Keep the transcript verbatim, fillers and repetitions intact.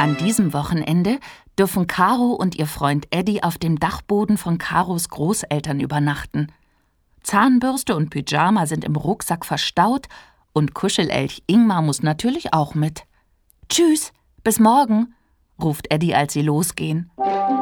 An diesem Wochenende dürfen Caro und ihr Freund Eddie auf dem Dachboden von Caros Großeltern übernachten. Zahnbürste und Pyjama sind im Rucksack verstaut und Kuschelelch Ingmar muss natürlich auch mit. »Tschüss, bis morgen«, ruft Eddie, als sie losgehen.